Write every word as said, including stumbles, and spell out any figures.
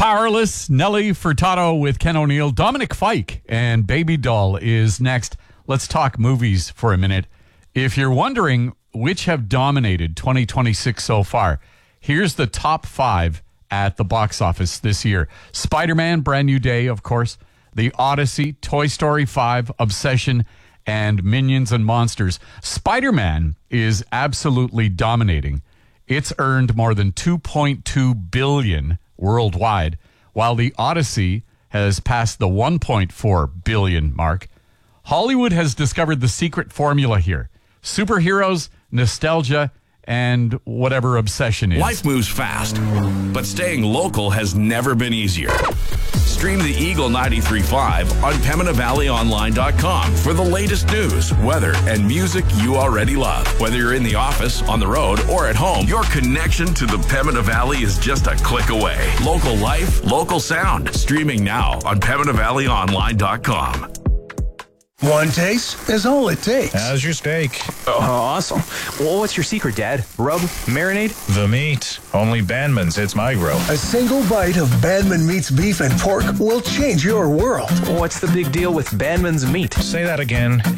Powerless, Nelly Furtado with Ken O'Neill, Dominic Fike, and Baby Doll is next. Let's talk movies for a minute. If you're wondering which have dominated twenty twenty-six so far, here's the top five at the box office this year. Spider-Man, Brand New Day, of course. The Odyssey, Toy Story five, Obsession, and Minions and Monsters. Spider-Man is absolutely dominating. It's earned more than two point two billion dollars worldwide, while The Odyssey has passed the one point four billion dollars mark. Hollywood has discovered the secret formula here. Superheroes, nostalgia, and whatever obsession is. Life moves fast, but staying local has never been easier. Stream the Eagle ninety-three point five on Pembina Valley Online dot com for the latest news, weather, and music you already love. Whether you're in the office, on the road, or at home, your connection to the Pembina Valley is just a click away. Local life, local sound. Streaming now on Pembina Valley Online dot com. One taste is all it takes. How's your steak? Oh, awesome. Well, what's your secret, Dad? Rub? Marinade? The meat. Only Bandman's hits my grill. A single bite of Bandman Meat's beef and pork will change your world. What's the big deal with Bandman's meat? Say that again.